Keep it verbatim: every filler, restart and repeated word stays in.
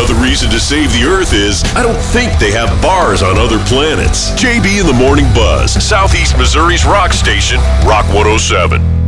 Another reason to save the Earth is, I don't think they have bars on other planets. J B in the Morning Buzz, Southeast Missouri's rock station, Rock one oh seven.